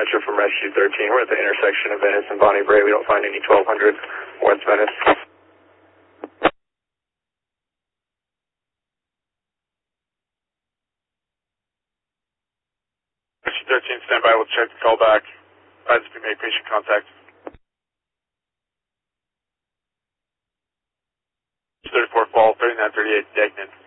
Metro from Rescue 13. We're at the intersection of Venice and Bonnie Bray. We don't find any 1200 West Venice. Rescue 13, stand by. We'll check the call back. Advise if we make patient contact. 34 Fall, 3938, Degnan.